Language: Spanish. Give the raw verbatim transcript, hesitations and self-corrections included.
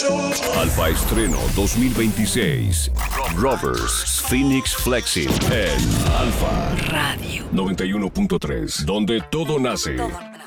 Alfa Estreno dos mil veintiséis. Rovers Phoenix Flexing en Alfa Radio noventa y uno punto tres, donde todo nace. Todo